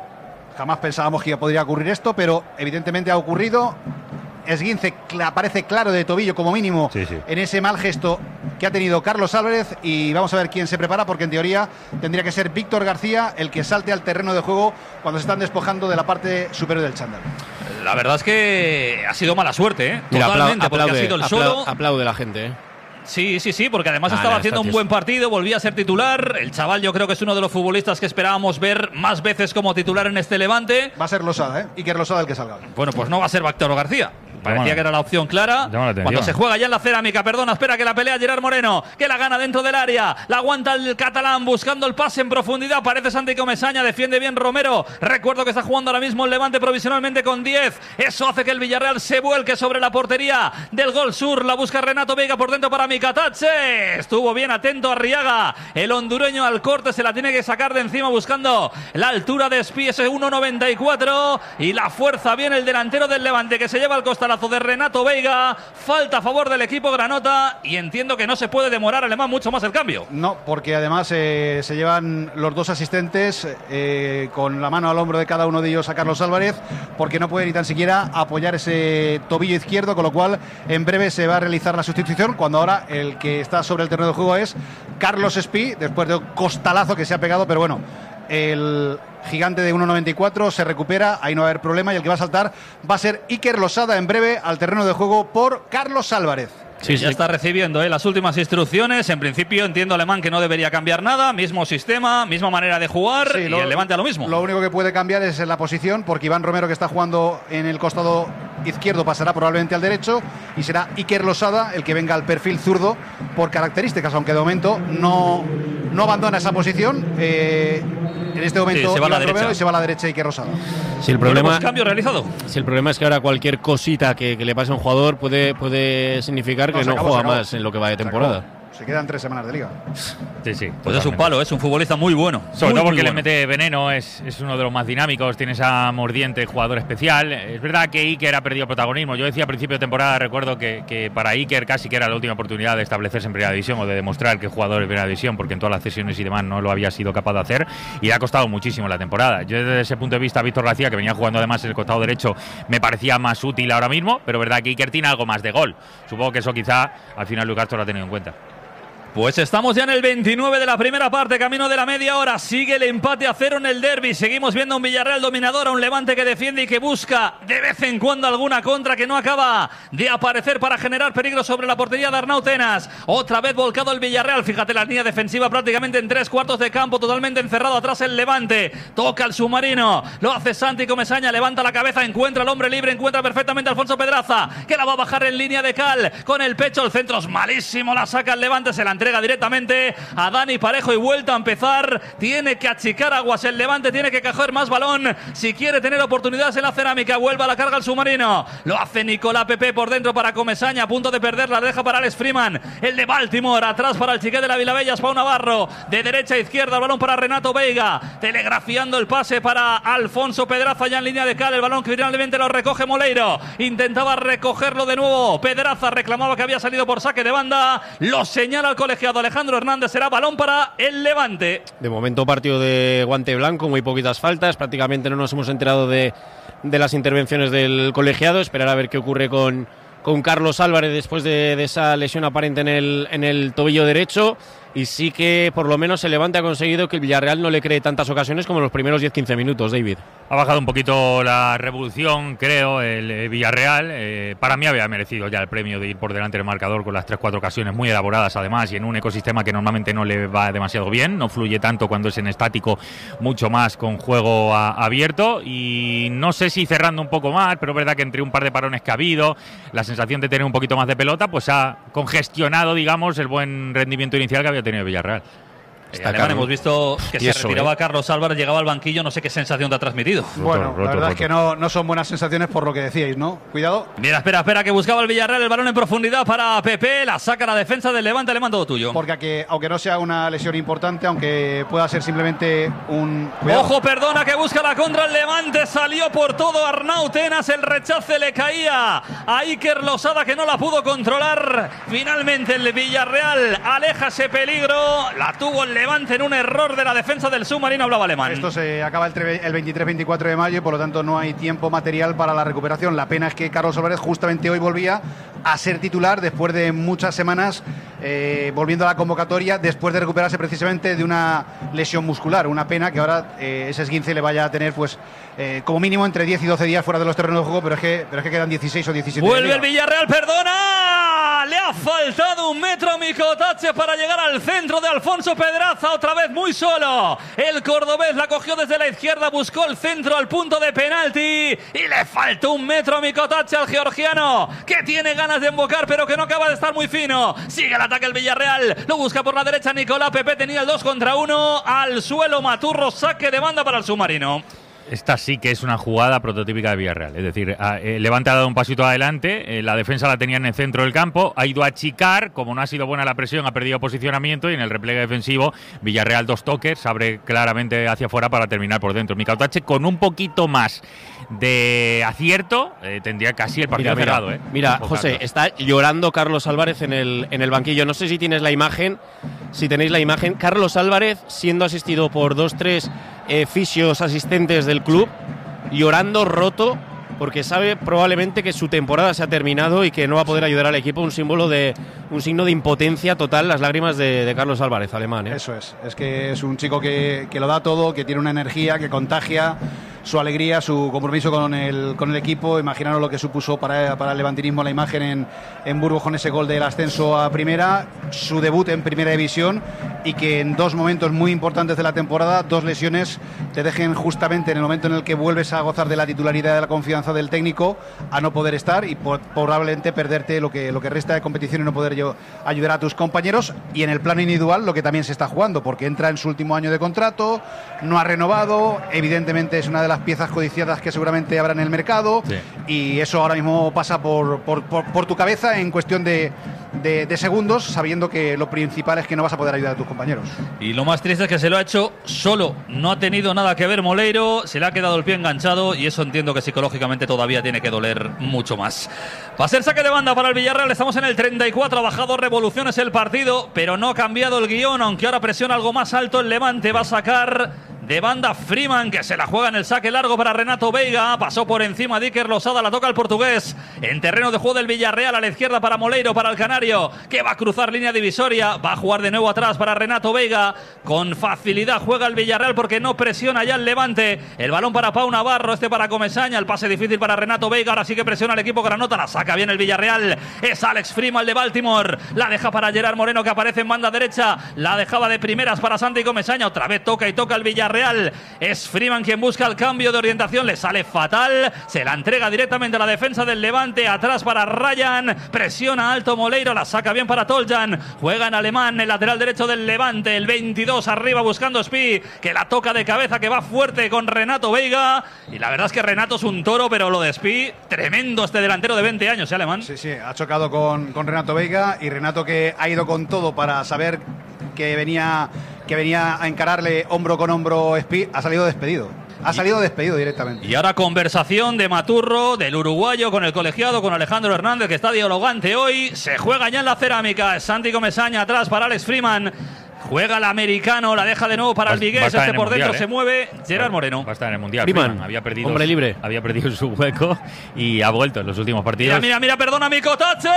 Jamás pensábamos que podría ocurrir esto, pero evidentemente ha ocurrido. Esguince cl- aparece claro de tobillo como mínimo Sí, sí. en ese mal gesto que ha tenido Carlos Álvarez, y vamos a ver quién se prepara, porque en teoría tendría que ser Víctor García el que salte al terreno de juego cuando se están despojando de la parte superior del chándal. La verdad es que ha sido mala suerte, ¿eh? Mira, apla- Totalmente, porque aplaude, ha sido el apla- solo. aplaude la gente, ¿eh? Sí, sí, sí, porque además Ah, estaba no, haciendo está un tío. buen partido, volvía a ser titular. El chaval yo creo que es uno de los futbolistas que esperábamos ver más veces como titular en este Levante. Va a ser Losada, ¿eh? Iker Losada el que salga. Bueno, pues no va a ser Víctor García. Parecía Llama- que era la opción clara. llama la atención. Cuando se juega ya en la cerámica, perdona, espera que la pelea Gerard Moreno, que la gana dentro del área. La aguanta el catalán buscando el pase en profundidad. Parece Santi Comesaña, defiende bien Romero. Recuerdo que está jugando ahora mismo el Levante provisionalmente con diez. Eso hace que el Villarreal se vuelque sobre la portería del Gol Sur. La busca Renato Veiga por dentro para Mikatache. Estuvo bien atento Arriaga. El hondureño al corte se la tiene que sacar de encima buscando la altura de Espí, ese uno noventa y cuatro. Y la fuerza bien el delantero del Levante, que se lleva el costalazo de Renato Veiga. Falta a favor del equipo granota, y entiendo que no se puede demorar Alemán mucho más el cambio. No, porque además eh, se llevan los dos asistentes eh, con la mano al hombro de cada uno de ellos a Carlos Álvarez, porque no puede ni tan siquiera apoyar ese tobillo izquierdo, con lo cual en breve se va a realizar la sustitución, cuando ahora el que está sobre el terreno de juego es Carlos Espí, después de un costalazo que se ha pegado, pero bueno, el gigante de uno noventa y cuatro se recupera, ahí no va a haber problema, y el que va a saltar va a ser Iker Losada en breve al terreno de juego por Carlos Álvarez. Sí, ya está recibiendo eh, las últimas instrucciones. En principio entiendo Alemán que no debería cambiar nada. Mismo sistema, misma manera de jugar, Sí, y lo- el Levante a lo mismo. Lo único que puede cambiar es en la posición, porque Iván Romero, que está jugando en el costado izquierdo, pasará probablemente al derecho, y será Iker Losada el que venga al perfil zurdo por características, aunque de momento no, no abandona esa posición. Eh, en este momento Sí, se va a la Iván Romero derecha. y se va a la derecha Iker Losada. Si el Bueno, problema, pues cambio realizado. si el problema es que ahora cualquier cosita que, que le pase a un jugador puede, puede significar que No, se no, acabó, juega se acabó. más en lo que va de Se temporada. acabó. Se quedan tres semanas de liga. Sí, sí. Pues es un palo, es un futbolista muy bueno. Sobre muy, todo porque muy le bueno. mete veneno, es, es uno de los más dinámicos, tiene esa mordiente, jugador especial. Es verdad que Iker ha perdido protagonismo. Yo decía a principio de temporada, recuerdo que, que para Iker casi que era la última oportunidad de establecerse en primera división o de demostrar que es jugador en primera división, porque en todas las cesiones y demás no lo había sido capaz de hacer, y le ha costado muchísimo la temporada. Yo desde ese punto de vista, Víctor García, que venía jugando además en el costado derecho, me parecía más útil ahora mismo, pero verdad que Iker tiene algo más de gol. Supongo que eso quizá al final Lucas lo ha tenido en cuenta. Pues estamos ya en el veintinueve de la primera parte, camino de la media hora. Sigue el empate a cero en el derbi. Seguimos viendo a un Villarreal dominador, a un Levante que defiende y que busca de vez en cuando alguna contra que no acaba de aparecer para generar peligro sobre la portería de Arnau Tenas. Otra vez volcado el Villarreal. Fíjate la línea defensiva prácticamente en tres cuartos de campo, totalmente encerrado atrás el Levante. Toca el submarino, lo hace Santi Comesaña, levanta la cabeza, encuentra al hombre libre, encuentra perfectamente a Alfonso Pedraza, que la va a bajar en línea de cal con el pecho. El centro es malísimo, la saca el Levante, se la entrega directamente a Dani Parejo y vuelta a empezar. Tiene que achicar aguas el Levante, tiene que coger más balón si quiere tener oportunidades en la cerámica. Vuelve a la carga el submarino, lo hace Nicolás Pepe por dentro para Comesaña, a punto de perderla, deja para Alex Freeman, el de Baltimore, atrás para el chiquet de la Vilabella, Pau Navarro, de derecha a izquierda, el balón para Renato Veiga, telegrafiando el pase para Alfonso Pedraza ya en línea de cal, el balón que finalmente lo recoge Moleiro, intentaba recogerlo de nuevo Pedraza, reclamaba que había salido por saque de banda, lo señala el colegiado Alejandro Hernández, será balón para el Levante. De momento partido de guante blanco, muy poquitas faltas, prácticamente no nos hemos enterado de, de las intervenciones del colegiado, esperar a ver qué ocurre con, con Carlos Álvarez después de, de esa lesión aparente en el, en el tobillo derecho. Y sí que por lo menos el Levante ha conseguido que el Villarreal no le cree tantas ocasiones como en los primeros diez quince minutos, David. Ha bajado un poquito la revolución, creo, el Villarreal. Eh, para mí había merecido ya el premio de ir por delante del marcador con las tres cuatro ocasiones muy elaboradas además y en un ecosistema que normalmente no le va demasiado bien, no fluye tanto cuando es en estático, mucho más con juego a, abierto y no sé si cerrando un poco más, pero es verdad que entre un par de parones que ha habido, la sensación de tener un poquito más de pelota, pues ha congestionado, digamos, el buen rendimiento inicial que había tenido Villarreal. Está Además, hemos visto que se eso, retiraba ¿eh? Carlos Álvarez, llegaba al banquillo, no sé qué sensación te ha transmitido. Bueno, Roto, roto, la verdad roto. es que no, no son buenas sensaciones por lo que decíais, ¿no? Cuidado. Mira, espera, espera, que buscaba el Villarreal, el balón en profundidad para Pepe, la saca la defensa del Levante, le mando todo tuyo. Porque aunque, aunque no sea una lesión importante, aunque pueda ser simplemente un... Cuidado. Ojo, perdona, que busca la contra el Levante, salió por todo Arnau Tenas, el rechace le caía a Iker Losada que no la pudo controlar. Finalmente el Villarreal aleja ese peligro, la tuvo el Levante en un error de la defensa del submarino, hablaba alemán. Esto se acaba el, tre- el veintitrés veinticuatro de mayo y por lo tanto no hay tiempo material para la recuperación. La pena es que Carlos Álvarez justamente hoy volvía a ser titular después de muchas semanas eh, volviendo a la convocatoria después de recuperarse precisamente de una lesión muscular. Una pena que ahora eh, ese esguince le vaya a tener pues eh, como mínimo entre diez y doce días fuera de los terrenos de juego, pero es que, pero es que quedan dieciséis o diecisiete. Vuelve el Villarreal, perdona, le ha faltado un metro a Micotache para llegar al centro de Alfonso Pedraza, otra vez muy solo. El cordobés la cogió desde la izquierda, buscó el centro al punto de penalti y le faltó un metro a Micotache al georgiano, que tiene ganas de embocar pero que no acaba de estar muy fino. Sigue el ataque el Villarreal, lo busca por la derecha Nicolás Pepe, tenía el dos contra uno, al suelo Maturro, saque de banda para el submarino. Esta sí que es una jugada prototípica de Villarreal. Es decir, el Levante ha dado un pasito adelante, eh, la defensa la tenía en el centro del campo, ha ido a achicar, como no ha sido buena la presión, ha perdido posicionamiento y en el repliegue defensivo, Villarreal dos toques, se abre claramente hacia afuera para terminar por dentro. Micautache con un poquito más de acierto, eh, tendría casi el partido Mira, cerrado. mira, eh. mira Ojo, José, Carlos. está llorando Carlos Álvarez en el, en el banquillo. No sé si tienes la imagen, si tenéis la imagen. Carlos Álvarez siendo asistido por dos, tres eh, fisios asistentes del club, llorando roto porque sabe probablemente que su temporada se ha terminado y que no va a poder ayudar al equipo. Un símbolo de un signo de impotencia total, las lágrimas de, de Carlos Álvarez, alemán, ¿eh? Eso es, es que es un chico que, que lo da todo, que tiene una energía, que contagia su alegría, su compromiso con el, con el equipo. Imaginaros lo que supuso para, para el levantinismo la imagen en, en Burgos con ese gol del ascenso a primera, su debut en primera división y que en dos momentos muy importantes de la temporada, dos lesiones, te dejen justamente en el momento en el que vuelves a gozar de la titularidad, de la confianza del técnico, a no poder estar y por, probablemente perderte lo que, lo que resta de competición y no poder yo ayudar a tus compañeros. Y en el plano individual lo que también se está jugando, porque entra en su último año de contrato, no ha renovado, evidentemente es una de las las piezas codiciadas que seguramente habrá en el mercado, sí. y eso ahora mismo pasa por, por, por, por tu cabeza en cuestión de, de, de segundos, sabiendo que lo principal es que no vas a poder ayudar a tus compañeros. Y lo más triste es que se lo ha hecho solo, no ha tenido nada que ver Moleiro, se le ha quedado el pie enganchado y eso entiendo que psicológicamente todavía tiene que doler mucho más. Va a ser saque de banda para el Villarreal, estamos en el treinta y cuatro, ha bajado revoluciones el partido, pero no ha cambiado el guión, aunque ahora presiona algo más alto el Levante, va a sacar de banda Freeman, que se la juega en el saque largo para Renato Veiga, pasó por encima de Iker Losada, la toca el portugués, en terreno de juego del Villarreal, a la izquierda para Moleiro, para el canario, que va a cruzar línea divisoria, va a jugar de nuevo atrás para Renato Veiga, con facilidad juega el Villarreal porque no presiona ya el Levante, el balón para Pau Navarro, este para Comesaña, el pase difícil para Renato Veiga, ahora sí que presiona el equipo granota, la saca bien el Villarreal, es Alex Freeman de Baltimore, la deja para Gerard Moreno que aparece en banda derecha, la dejaba de primeras para Santi Comesaña, otra vez toca y toca el Villarreal, es Freeman quien busca el cambio de orientación, le sale fatal, se la entrega directamente a la defensa del Levante, atrás para Ryan, presiona alto Moleiro, la saca bien para Toljan, juega en alemán, el lateral derecho del Levante, el veintidós arriba buscando Spi, que la toca de cabeza, que va fuerte con Renato Veiga, y la verdad es que Renato es un toro, pero lo de Spi, tremendo este delantero de veinte años, ¿eh, alemán? Sí, sí, ha chocado con, con Renato Veiga, y Renato que ha ido con todo para saber que venía, que venía a encararle hombro con hombro Spi, ha salido despedido. Ha salido despedido directamente. Y ahora conversación de Maturro, del uruguayo, con el colegiado, con Alejandro Hernández, que está dialogante hoy. Se juega ya en la cerámica. Santi Comesaña atrás para Alex Freeman. Juega el americano, la deja de nuevo para el Vigués. Este por dentro mundial, se ¿eh? mueve. Gerard Moreno. Va a estar en el mundial. Freeman, Freeman había perdido, hombre libre. Había perdido su hueco y ha vuelto en los últimos partidos. Mira, mira, mira, perdona, Mikotache.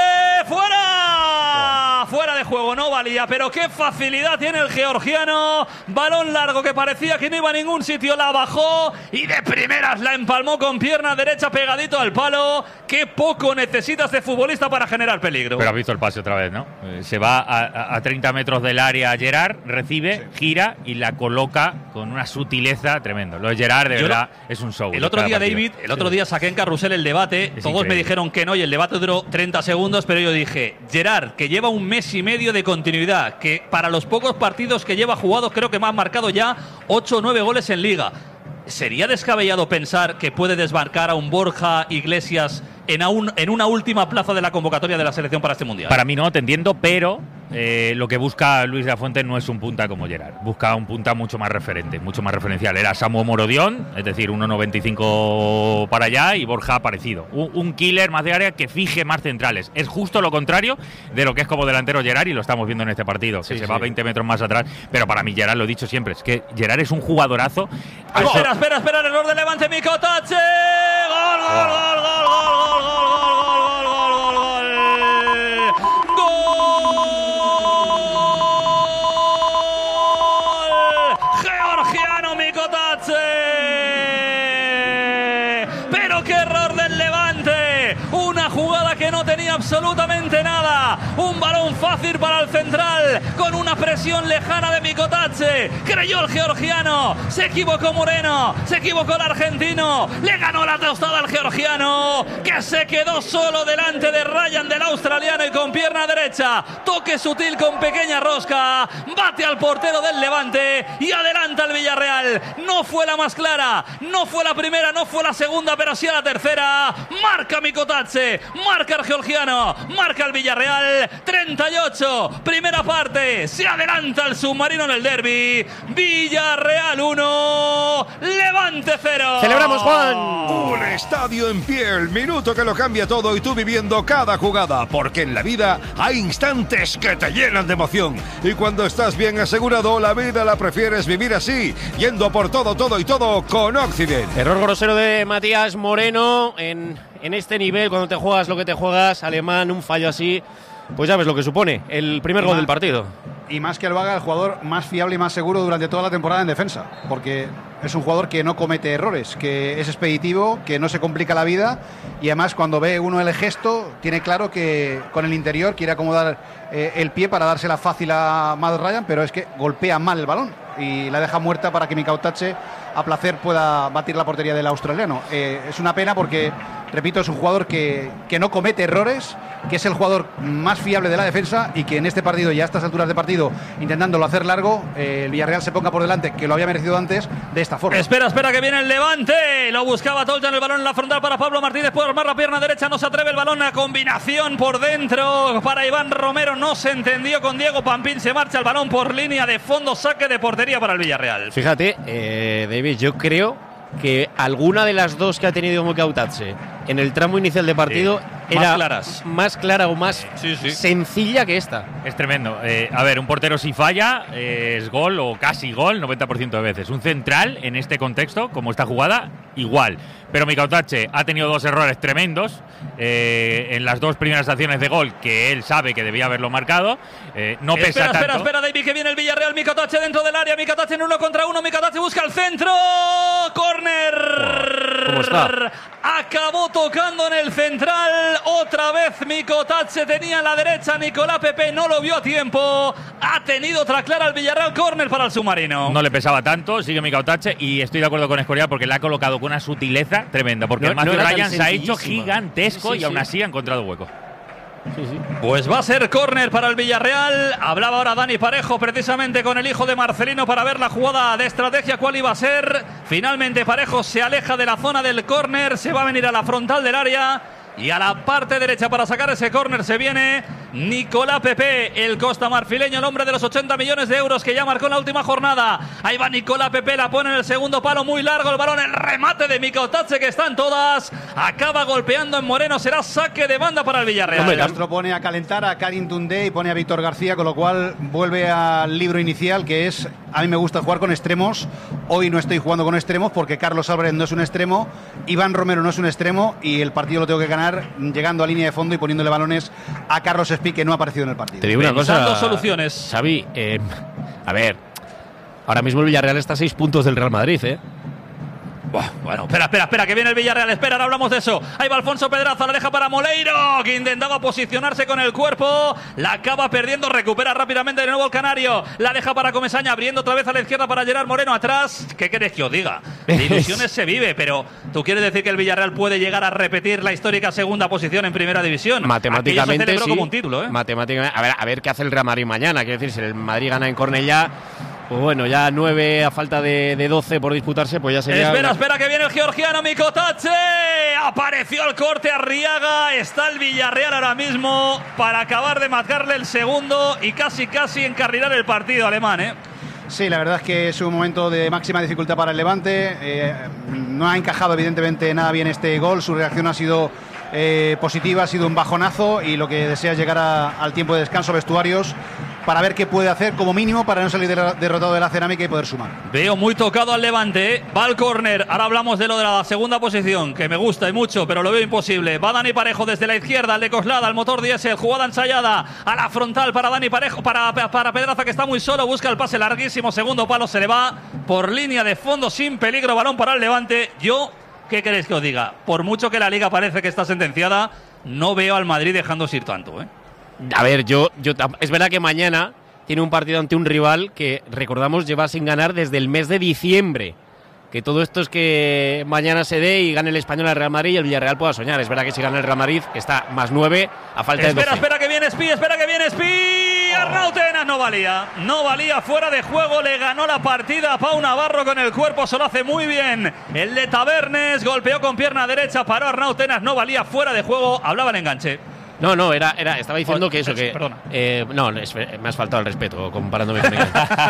¡Fuera! Fuera de juego, no valía, pero qué facilidad tiene el georgiano. Balón largo que parecía que no iba a ningún sitio, la bajó y de primeras la empalmó con pierna derecha pegadito al palo. Qué poco necesita este futbolista para generar peligro. Pero has visto el pase otra vez, ¿no? Eh, se va a, a treinta metros del área Gerard, recibe, sí. gira y la coloca con una sutileza tremendo. Lo de Gerard, de Yo verdad, no, es un show. El otro día, David, el otro día saqué en Carrusel el debate. Es Todos increíble. Me dijeron que no y el debate duró treinta segundos, pero yo dije, Gerard, que lleva un mes y medio de continuidad, que para los pocos partidos que lleva jugados creo que me han marcado ya ocho o nueve goles en Liga. ¿Sería descabellado pensar que puede desbarcar a un Borja Iglesias en, un, en una última plaza de la convocatoria de la selección para este Mundial? Para mí no, te entiendo, pero eh, lo que busca Luis de la Fuente no es un punta como Gerard. Busca un punta mucho más referente, mucho más referencial. Era Samu Morodión, es decir, uno noventa y cinco para allá, y Borja parecido. Un, un killer más de área que fije más centrales. Es justo lo contrario de lo que es como delantero Gerard, y lo estamos viendo en este partido, sí, que se sí. va veinte metros más atrás. Pero para mí Gerard, lo he dicho siempre, es que Gerard es un jugadorazo. Ah, espera, espera, espera, el error de Levante, Mikotache. Gol, gol, gol, gol, gol, gol, gol, gol, gol, gol, gol, gol. Georgiano Mikotache. Pero qué error del Levante. Una jugada que no tenía absolutamente nada. Un balón fácil para el central, con una presión lejana de Mikotache. Creyó el georgiano, se equivocó Moreno, se equivocó el argentino, le ganó la tostada al georgiano, que se quedó solo delante de Ryan, del australiano, y con pierna derecha, toque sutil con pequeña rosca, bate al portero del Levante y adelanta al Villarreal. No fue la más clara, no fue la primera, no fue la segunda, pero sí la tercera. Marca Mikotache, marca el georgiano, marca el Villarreal. treinta y ocho, primera parte, se adelanta el submarino en el derbi. Villarreal uno, Levante cero. ¡Celebramos, Juan! Un estadio en pie, el minuto que lo cambia todo, y tú viviendo cada jugada, porque en la vida hay instantes que te llenan de emoción, y cuando estás bien asegurado, la vida la prefieres vivir así, yendo por todo, todo y todo con Occident. Error grosero de Matías Moreno en, en este nivel, cuando te juegas lo que te juegas, alemán, un fallo así, pues ya ves lo que supone el primer gol del partido. Y más que lo haga, el jugador más fiable y más seguro durante toda la temporada en defensa, porque es un jugador que no comete errores, que es expeditivo, que no se complica la vida, y además cuando ve uno el gesto, tiene claro que con el interior quiere acomodar eh, el pie para dársela fácil a Matt Ryan, pero es que golpea mal el balón y la deja muerta para que Mikotache a placer pueda batir la portería del australiano. Eh, es una pena porque repito, es un jugador que, que no comete errores, que es el jugador más fiable de la defensa y que en este partido y a estas alturas de partido, intentándolo hacer largo, eh, el Villarreal se ponga por delante, que lo había merecido antes, de esta forma. Espera, espera, que viene el Levante. Lo buscaba Toljan, el balón en la frontal para Pablo Martínez. Puede armar la pierna derecha, no se atreve el balón. A combinación por dentro para Iván Romero. No se entendió con Diego Pampín. Se marcha el balón por línea de fondo. Saque de portería para el Villarreal. Fíjate, eh, David, yo creo que alguna de las dos que ha tenido Mikautadze en el tramo inicial de partido sí, era más claras. más clara o más sí, sí. sencilla que esta. Es tremendo. Eh, a ver, un portero si falla eh, es gol o casi gol noventa por ciento de veces. Un central en este contexto, como esta jugada, igual. Pero Mikautadze ha tenido dos errores tremendos eh, en las dos primeras acciones de gol que él sabe que debía haberlo marcado. Eh, no espera, pesa espera, tanto. espera, David, que viene el Villarreal. Mikautadze dentro del área. Mikautadze en uno contra uno. Mikautadze busca el centro. Córner. ¿Cómo está? Acabó tocando en el central. Otra vez Mikautadze tenía en la derecha. Nicolás Pepe no lo vio a tiempo. Ha tenido otra clara al Villarreal. Córner para el submarino. No le pesaba tanto. Sigue Mikautadze y estoy de acuerdo con Escorial porque le ha colocado con una sutileza tremenda. Porque No, el Matthew no era Ryan tan se ha hecho sencillísima. gigantesco Sí, sí, y aún sí. así ha encontrado hueco. Sí, sí. Pues va a ser córner para el Villarreal. Hablaba ahora Dani Parejo precisamente con el hijo de Marcelino para ver la jugada de estrategia cuál iba a ser. Finalmente Parejo se aleja de la zona del córner, se va a venir a la frontal del área y a la parte derecha para sacar ese córner se viene Nicolás Pepe, el costamarfileño, el hombre de los ochenta millones de euros que ya marcó en la última jornada. Ahí va Nicolás Pepe, la pone en el segundo palo, muy largo el balón, el remate de Mikautadze que están todas. Acaba golpeando en Moreno, será saque de banda para el Villarreal. Hombre, Castro pone a calentar a Karim Toundé y pone a Víctor García, con lo cual vuelve al libro inicial, que es, a mí me gusta jugar con extremos. Hoy no estoy jugando con extremos porque Carlos Álvarez no es un extremo, Iván Romero no es un extremo y el partido lo tengo que ganar llegando a línea de fondo y poniéndole balones a Carlos Espí, que no ha aparecido en el partido. Te digo una cosa, Pensando soluciones. Xavi, eh, a ver, ahora mismo el Villarreal está a seis puntos del Real Madrid, ¿eh? Buah, bueno, espera, espera, espera, que viene el Villarreal, espera, ahora hablamos de eso. Ahí va Alfonso Pedraza, la deja para Moleiro, que intentaba posicionarse con el cuerpo, la acaba perdiendo, recupera rápidamente de nuevo el canario, la deja para Comesaña, abriendo otra vez a la izquierda para Gerard Moreno atrás. ¿Qué querés que os diga? De ilusiones se vive, pero ¿tú quieres decir que el Villarreal puede llegar a repetir la histórica segunda posición en primera división? Matemáticamente Aquello se celebró sí. como un título, ¿eh? Matemáticamente, a ver, a ver qué hace el Real Madrid mañana. Quiero decir, si el Madrid gana en Cornellá, pues bueno, ya nueve a falta de, de doce por disputarse, pues ya sería... Espera, una... espera, que viene el georgiano Mikautadze. Apareció el corte Arriaga. Está el Villarreal ahora mismo para acabar de marcarle el segundo y casi, casi encarrilar el partido alemán, ¿eh? Sí, la verdad es que es un momento de máxima dificultad para el Levante. Eh, no ha encajado evidentemente nada bien este gol. Su reacción ha sido eh, positiva, ha sido un bajonazo y lo que desea es llegar a, al tiempo de descanso, vestuarios, para ver qué puede hacer como mínimo para no salir derrotado de la Cerámica y poder sumar. Veo muy tocado al Levante, ¿eh? Va al córner. Ahora hablamos de lo de la segunda posición, que me gusta y mucho, pero lo veo imposible. Va Dani Parejo desde la izquierda, al de Coslada, al motor diésel, jugada ensayada a la frontal para Dani Parejo, para, para Pedraza, que está muy solo, busca el pase larguísimo, segundo palo, se le va por línea de fondo sin peligro, balón para el Levante. Yo, ¿qué queréis que os diga? Por mucho que la Liga parece que está sentenciada, no veo al Madrid dejándose ir tanto, ¿eh? A ver, yo, yo es verdad que mañana tiene un partido ante un rival que, recordamos, lleva sin ganar desde el mes de diciembre. Que todo esto es que mañana se dé y gane el Español al Real Madrid y el Villarreal pueda soñar. Es verdad que si gana el Real Madrid, que está más nueve a falta de doce. Espera, espera que viene Espí, espera que viene Espí. Arnau Tenas no valía, no valía, fuera de juego, le ganó la partida a Pau Navarro con el cuerpo, se lo hace muy bien. El de Tabernes golpeó con pierna derecha, paró Arnau Tenas, no valía, fuera de juego, hablaba el enganche. No, no, era, era, estaba diciendo Oh, que eso, que... perdona. Eh, no, es, me has faltado el respeto comparándome con él.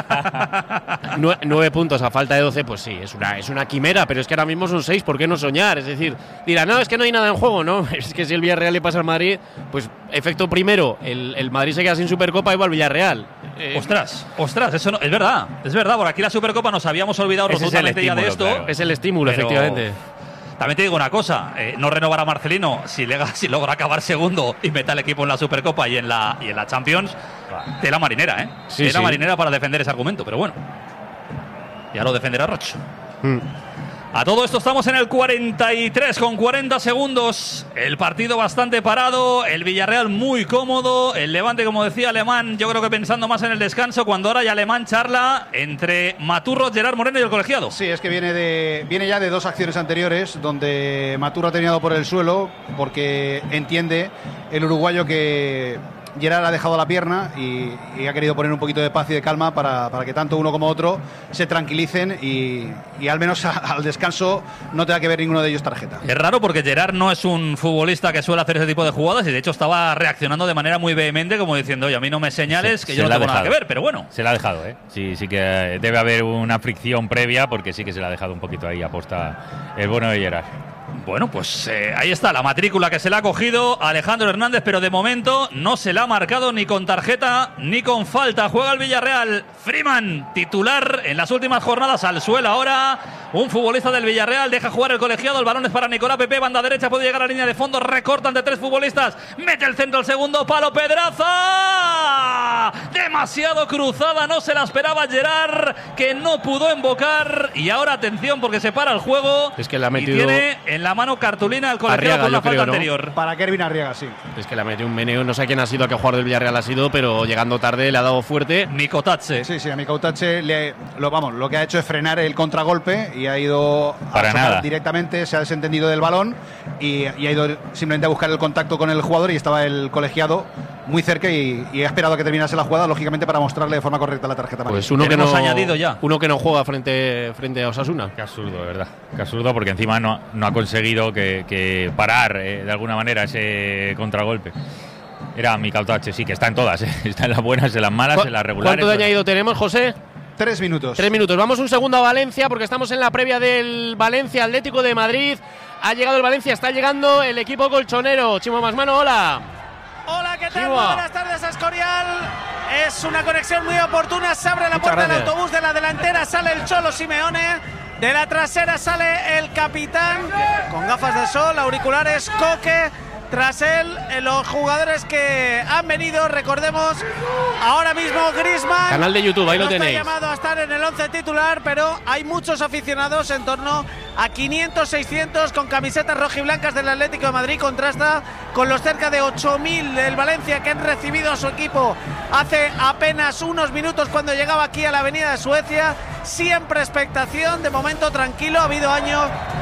Nue, nueve puntos a falta de doce, pues sí, es una, es una quimera, pero es que ahora mismo son seis, ¿por qué no soñar? Es decir, dirá, no, es que no hay nada en juego, ¿no? Es que si el Villarreal le pasa al Madrid, pues efecto primero, el, el Madrid se queda sin Supercopa y va al Villarreal. Eh, Ostras, ostras, eso no, es verdad, es verdad, por aquí la Supercopa nos habíamos olvidado Ese es el absolutamente ya de esto. estímulo, claro. es el estímulo, Pero- efectivamente. También te digo una cosa, eh, no renovar a Marcelino si, le, si logra acabar segundo y mete al equipo en la Supercopa y en la, y en la Champions, tela marinera, ¿eh? Sí, tela sí. marinera para defender ese argumento, pero bueno, ya lo defenderá Roch. Mm. A todo esto estamos en el cuarenta y tres con cuarenta segundos. El partido bastante parado, el Villarreal muy cómodo, el Levante, como decía Alemán, yo creo que pensando más en el descanso, cuando ahora ya Alemán charla entre Maturro, Gerard Moreno y el colegiado. Sí, es que viene de viene ya de dos acciones anteriores donde Maturro ha terminado por el suelo porque entiende el uruguayo que Gerard ha dejado la pierna y, y ha querido poner un poquito de paz y de calma para, para que tanto uno como otro se tranquilicen y, y al menos a, al descanso no tenga que ver ninguno de ellos tarjeta. Es raro porque Gerard no es un futbolista que suele hacer ese tipo de jugadas y de hecho estaba reaccionando de manera muy vehemente como diciendo, oye, a mí no me señales, se, que se yo no tengo dejado. nada que ver, pero bueno. Se la ha dejado, ¿eh? Sí, sí que debe haber una fricción previa porque sí que se la ha dejado un poquito ahí aposta el bueno de Gerard. Bueno, pues eh, ahí está la matrícula que se le ha cogido a Alejandro Hernández, pero de momento no se la ha marcado ni con tarjeta ni con falta. Juega el Villarreal. Freeman, titular en las últimas jornadas, al suelo ahora. Un futbolista del Villarreal deja jugar el colegiado. El balón es para Nicolás Pepe, banda derecha, puede llegar a la línea de fondo. Recortan de tres futbolistas. Mete el centro, el segundo palo. Pedraza. Demasiado cruzada, no se la esperaba Gerard, que no pudo embocar. Y ahora atención porque se para el juego. Es que la ha metido. Y tiene en la mano cartulina al colegiado Arriaga, por la yo falta creo, ¿no? anterior. Para Kervin Arriaga, sí. Es que le ha metido un meneo, no sé quién ha sido, a qué jugador del Villarreal ha sido, pero llegando tarde le ha dado fuerte. Micotatse. Sí, sí, a Micotatse le, lo, vamos, lo que ha hecho es frenar el contragolpe y ha ido Para a chocar nada. directamente, se ha desentendido del balón y, y ha ido simplemente a buscar el contacto con el jugador y estaba el colegiado muy cerca y, y ha esperado a que terminase la jugada, lógicamente para mostrarle de forma correcta la tarjeta amarilla. Pues uno que Tenemos no, añadido ya. uno que no juega frente, frente a Osasuna. Qué absurdo, de verdad. Qué absurdo porque encima no, no ha conseguido que, que parar eh, de alguna manera ese contragolpe. Era Micautache, sí, que está en todas, ¿eh? Está en las buenas, en las malas, en las regulares. ¿Cuánto de añadido tenemos, José? Tres minutos. Tres minutos. Vamos un segundo a Valencia porque estamos en la previa del Valencia Atlético de Madrid. Ha llegado el Valencia, está llegando el equipo colchonero. Chimo Masmano, hola. Hola, ¿qué tal? Chimo. Muy buenas tardes, Escorial. Es una conexión muy oportuna. Se abre la Muchas puerta del gracias. autobús. De la delantera sale el Cholo Simeone. De la trasera sale el capitán con gafas de sol, auriculares, Coque. Tras él, eh, los jugadores que han venido, recordemos, ahora mismo Griezmann. Canal de YouTube, ahí no lo está tenéis. llamado a estar en el once titular, pero hay muchos aficionados, en torno a quinientos, seiscientos, con camisetas rojiblancas del Atlético de Madrid. Contrasta con los cerca de ocho mil del Valencia que han recibido a su equipo hace apenas unos minutos cuando llegaba aquí a la avenida de Suecia. Siempre expectación, de momento tranquilo. Ha habido años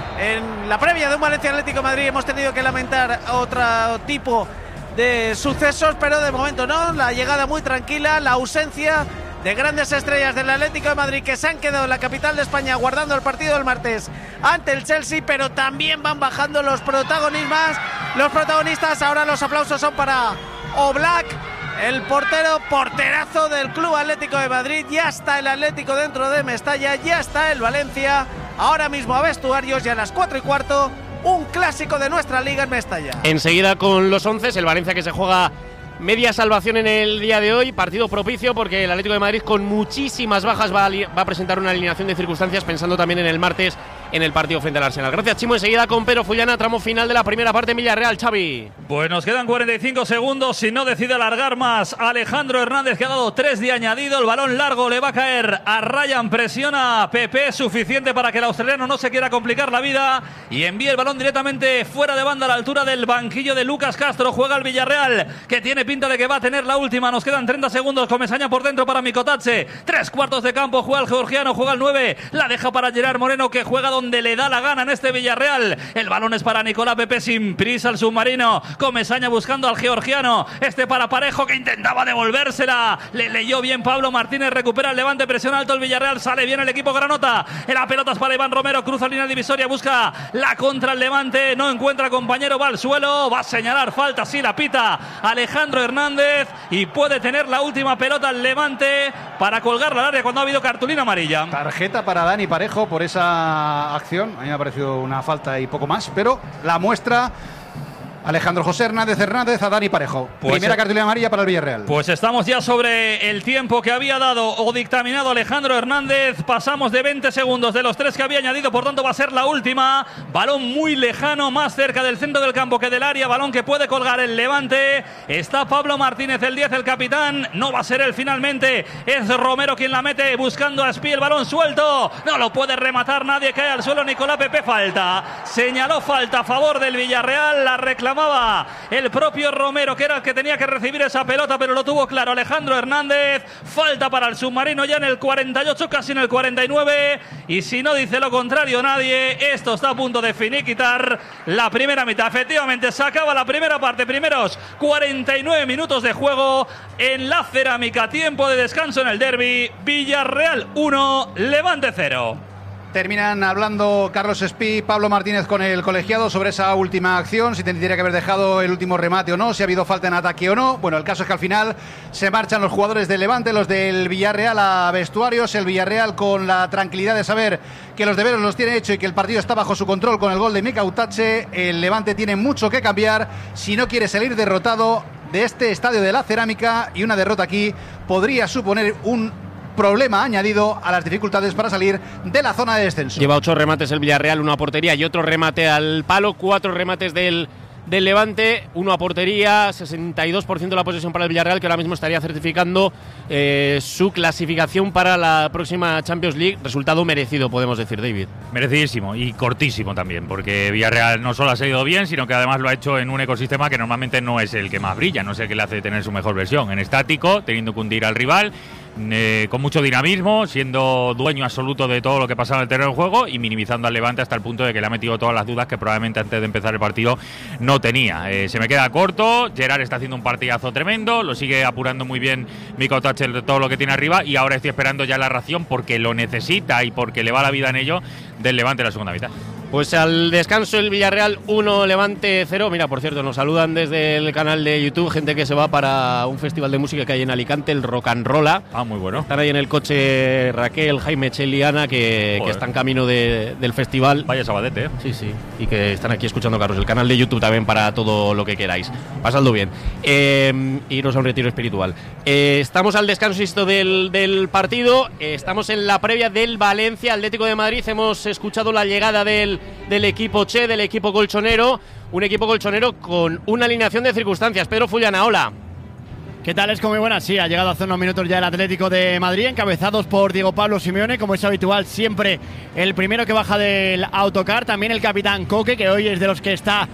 en la previa de un Valencia Atlético de Madrid, hemos tenido que lamentar otro tipo de sucesos, pero de momento no. La llegada muy tranquila, la ausencia de grandes estrellas del Atlético de Madrid que se han quedado en la capital de España guardando el partido del martes ante el Chelsea, pero también van bajando los protagonistas. Los protagonistas, ahora los aplausos son para Oblak, el portero, porterazo del Club Atlético de Madrid. Ya está el Atlético dentro de Mestalla, ya está el Valencia ahora mismo a vestuarios y a las cuatro y cuarto un clásico de nuestra liga en Mestalla. Enseguida con los once, el Valencia que se juega media salvación en el día de hoy, partido propicio porque el Atlético de Madrid con muchísimas bajas va a, va a presentar una alineación de circunstancias pensando también en el martes en el partido frente al Arsenal. Gracias, Chimo. Enseguida con Pedro Fullana, tramo final de la primera parte en Villarreal. Xavi. Pues nos quedan cuarenta y cinco segundos. Si no decide alargar más Alejandro Hernández, que ha dado tres de añadido. El balón largo le va a caer a Ryan. Presiona a Pepe, suficiente para que el australiano no se quiera complicar la vida y envíe el balón directamente fuera de banda a la altura del banquillo de Lucas Castro. Juega el Villarreal, que tiene pinta de que va a tener la última. Nos quedan treinta segundos. Comesaña por dentro para Micotatse. Tres cuartos de campo. Juega el georgiano, juega el nueve. La deja para Gerard Moreno, que juega donde le da la gana en este Villarreal. El balón es para Nicolás Pepe, sin prisa el submarino. Comesaña buscando al georgiano. Este para Parejo, que intentaba devolvérsela. Le leyó bien Pablo Martínez. Recupera el Levante. Presión alto el Villarreal. Sale bien el equipo granota. La pelota es para Iván Romero. Cruza línea divisoria. Busca la contra el Levante. No encuentra compañero. Va al suelo. Va a señalar falta. Sí, la pita Alejandro Hernández. Y puede tener la última pelota el Levante para colgarla al área cuando ha habido cartulina amarilla. Tarjeta para Dani Parejo por esa acción. A mí me ha parecido una falta y poco más, pero la muestra Alejandro José Hernández Hernández a Dani Parejo. Pues Primera eh, cartulina amarilla para el Villarreal. Pues estamos ya sobre el tiempo que había dado o dictaminado Alejandro Hernández. Pasamos de veinte segundos de los tres que había añadido, por tanto va a ser la última. Balón muy lejano, más cerca del centro del campo que del área. Balón que puede colgar el Levante. Está Pablo Martínez, el diez, el capitán. No va a ser él finalmente. Es Romero quien la mete buscando a Espí. El balón suelto. No lo puede rematar nadie. Cae al suelo Nicolás Pepe. Falta. Señaló falta a favor del Villarreal. La reclamaba el propio Romero, que era el que tenía que recibir esa pelota, pero lo tuvo claro Alejandro Hernández. Falta para el submarino ya en el cuarenta y ocho, casi en el cuarenta y nueve. Y si no dice lo contrario nadie, esto está a punto de finiquitar la primera mitad. Efectivamente, se acaba la primera parte. Primeros cuarenta y nueve minutos de juego en la Cerámica. Tiempo de descanso en el derbi. Villarreal uno, Levante cero. Terminan hablando Carlos Espí, Pablo Martínez con el colegiado sobre esa última acción, si tendría que haber dejado el último remate o no, si ha habido falta en ataque o no. Bueno, el caso es que al final se marchan los jugadores del Levante, los del Villarreal a vestuarios. El Villarreal con la tranquilidad de saber que los deberes los tiene hecho y que el partido está bajo su control con el gol de Mika Utache. El Levante tiene mucho que cambiar si no quiere salir derrotado de este estadio de la Cerámica, y una derrota aquí podría suponer un problema añadido a las dificultades para salir de la zona de descenso. Lleva ocho remates el Villarreal, uno a portería y otro remate al palo, cuatro remates del, del Levante, uno a portería, sesenta y dos por ciento de la posesión para el Villarreal, que ahora mismo estaría certificando eh, su clasificación para la próxima Champions League. Resultado merecido, podemos decir, David. Merecidísimo y cortísimo también, porque Villarreal no solo ha salido bien, sino que además lo ha hecho en un ecosistema que normalmente no es el que más brilla, no es el que le hace tener su mejor versión, en estático, teniendo que hundir al rival. Eh, con mucho dinamismo, siendo dueño absoluto de todo lo que pasaba en el terreno de juego y minimizando al Levante hasta el punto de que le ha metido todas las dudas que probablemente antes de empezar el partido no tenía. Eh, se me queda corto, Gerard está haciendo un partidazo tremendo, lo sigue apurando muy bien Mika Utache de todo lo que tiene arriba, y ahora estoy esperando ya la ración porque lo necesita y porque le va la vida en ello del Levante en la segunda mitad. Pues al descanso el Villarreal uno, Levante cero. Mira, por cierto, nos saludan desde el canal de YouTube gente que se va para un festival de música que hay en Alicante, el Rock and Rolla. Ah, muy bueno. Están ahí en el coche Raquel, Jaime, Cheli y Ana, que, que están camino de, del festival. Vaya sabadete, ¿eh? Sí, sí. Y que están aquí escuchando, Carlos. El canal de YouTube también para todo lo que queráis. Pasadlo bien. Eh, iros a un retiro espiritual. Eh, estamos al descanso esto del, del partido. Eh, estamos en la previa del Valencia Atlético de Madrid. Hemos escuchado la llegada del del equipo Che, del equipo colchonero, un equipo colchonero con una alineación de circunstancias. Pedro Fullana, hola. ¿Qué tal? Es como muy buena. Sí, ha llegado hace unos minutos ya el Atlético de Madrid, encabezados por Diego Pablo Simeone, como es habitual, siempre el primero que baja del autocar. También el capitán Coque, que hoy es de los que está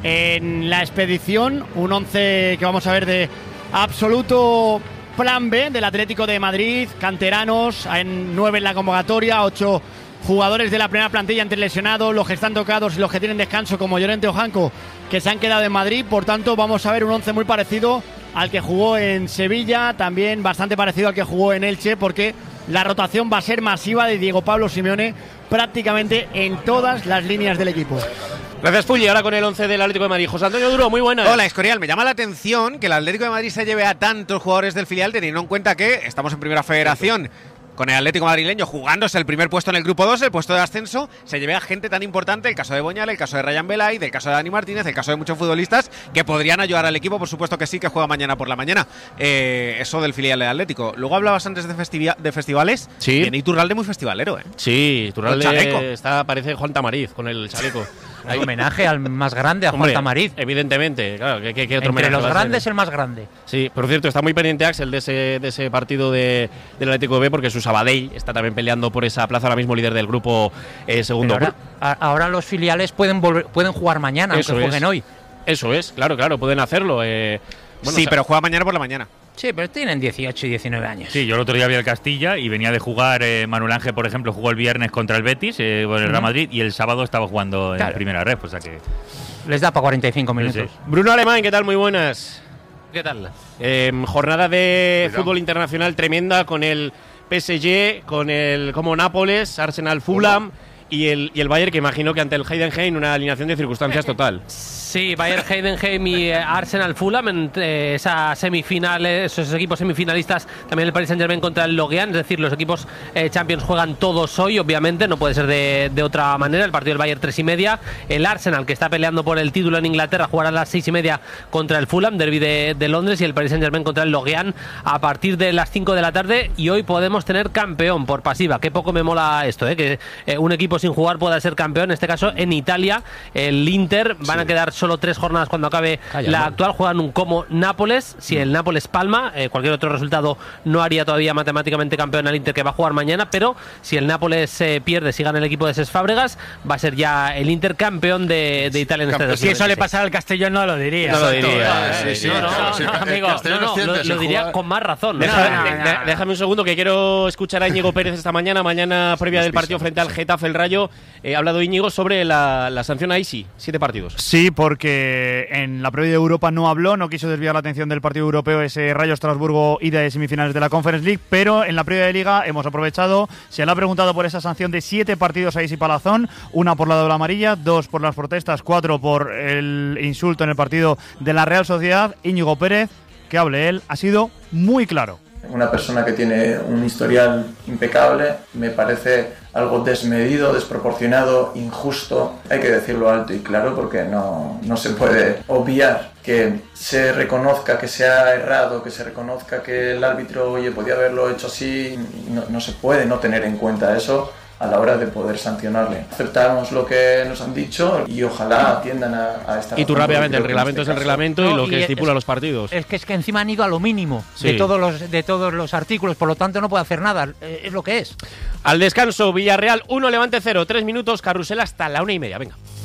en la expedición. Un once que vamos a ver de absoluto plan B del Atlético de Madrid. Canteranos, en nueve en la convocatoria, ocho jugadores de la primera plantilla entre lesionados, los que están tocados y los que tienen descanso, como Llorente o Janco, que se han quedado en Madrid. Por tanto, vamos a ver un once muy parecido al que jugó en Sevilla, también bastante parecido al que jugó en Elche, porque la rotación va a ser masiva de Diego Pablo Simeone prácticamente en todas las líneas del equipo. Gracias, Fulli. Ahora con el once del Atlético de Madrid. José Antonio Duro, muy buenas. Hola, Escorial. Me llama la atención que el Atlético de Madrid se lleve a tantos jugadores del filial, teniendo en cuenta que estamos en Primera Federación, con el Atlético madrileño jugándose el primer puesto en el grupo dos, el puesto de ascenso. Se lleve a gente tan importante, el caso de Boñal, el caso de Ryan Belay, el caso de Dani Martínez, el caso de muchos futbolistas que podrían ayudar al equipo, por supuesto que sí, que juega mañana por la mañana. Eh, eso del filial de Atlético. Luego hablabas antes de, festiva- de festivales. Sí. Viene Iturralde muy festivalero, ¿eh? Sí, Iturralde chaleco. está, parece Juan Tamariz con el chaleco. Hay homenaje al más grande, a Juan Hombre, Tamariz. Evidentemente, claro. ¿qué, qué, qué otro Entre homenaje los va a ser? grandes, el más grande. Sí, por cierto, está muy pendiente Axel de ese, de ese partido de, del Atlético B, porque su Sabadell está también peleando por esa plaza, ahora mismo líder del grupo eh, segundo. Pero ahora, a- ahora los filiales pueden volver, pueden jugar mañana, Eso aunque jueguen es. hoy. Eso es, claro, claro, pueden hacerlo. Eh, bueno, sí, o sea, pero juega mañana por la mañana. Sí, pero tienen dieciocho y diecinueve años. Sí, yo el otro día vi el Castilla y venía de jugar, eh, Manuel Ángel, por ejemplo, jugó el viernes contra el Betis, eh, con el Real Madrid, y el sábado estaba jugando en Claro. primera red, o sea que... Les da para cuarenta y cinco minutos. Sí. Bruno Alemán, ¿qué tal? Muy buenas. ¿Qué tal? Eh, jornada de Cuidado. fútbol internacional tremenda con el P S G, con el como Nápoles, Arsenal, Fulham y el, y el Bayern, que imagino que ante el Heidenheim una alineación de circunstancias total. Sí, Bayern, Heidenheim y eh, Arsenal Fulham en eh, esas semifinales, esos equipos semifinalistas, también el Paris Saint-Germain contra el Lorient, es decir, los equipos eh, Champions juegan todos hoy, obviamente, no puede ser de, de otra manera. El partido del Bayern tres y media, el Arsenal, que está peleando por el título en Inglaterra, jugará a las seis y media contra el Fulham, derbi de, de Londres, y el Paris Saint-Germain contra el Lorient a partir de las cinco de la tarde, y hoy podemos tener campeón por pasiva. Qué poco me mola esto, ¿eh? que eh, un equipo sin jugar pueda ser campeón, en este caso en Italia, el Inter, van sí. a quedar solo tres jornadas cuando acabe Calla, la man. actual, juegan un como Nápoles, si el Nápoles palma, eh, cualquier otro resultado no haría todavía matemáticamente campeón al Inter, que va a jugar mañana, pero si el Nápoles eh, pierde, si gana el equipo de Cesc Fábregas, va a ser ya el Inter campeón de, de Italia en este dos mil veintiséis. Si eso le pasara al Castellón no lo diría. No lo diría. Sí, sí, no, no, no, no, amigo, no, no, lo, lo diría con más razón. Deja, no, no, de, de, déjame un segundo, que quiero escuchar a Íñigo Pérez esta mañana, mañana previa del partido frente al Getafe, el Rayo. Eh, ha hablado Íñigo sobre la, la sanción a Isi, siete partidos. Sí, porque en la previa de Europa no habló, no quiso desviar la atención del partido europeo, ese Rayo Estrasburgo ida de semifinales de la Conference League, pero en la previa de Liga hemos aprovechado, se le ha preguntado por esa sanción de siete partidos a Isi Palazón, una por la doble amarilla, dos por las protestas, cuatro por el insulto en el partido de la Real Sociedad. Íñigo Pérez, que hable él, ha sido muy claro. Una persona que tiene un historial impecable, me parece algo desmedido, desproporcionado, injusto. Hay que decirlo alto y claro, porque no, no se puede obviar que se reconozca que se ha errado, que se reconozca que el árbitro, oye, podía haberlo hecho así. No, no se puede no tener en cuenta eso a la hora de poder sancionarle. Aceptamos lo que nos han dicho y ojalá atiendan a, a esta... Y tú rápidamente, el reglamento este es el reglamento no, y lo que y estipula es, los partidos. Es que es que encima han ido a lo mínimo sí. de todos los de todos los artículos, por lo tanto no puede hacer nada, es lo que es. Al descanso, Villarreal uno, Levante cero, tres minutos, carrusel hasta la una y media, venga.